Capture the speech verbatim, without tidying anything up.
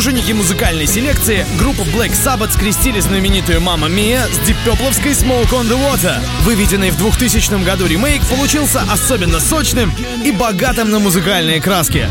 труженики музыкальной селекции, группа Black Sabbath скрестили знаменитую «Mamma Mia» с Deep Purple'овской «Smoke on the Water». Выведенный в двухтысячном году ремейк получился особенно сочным и богатым на музыкальные краски.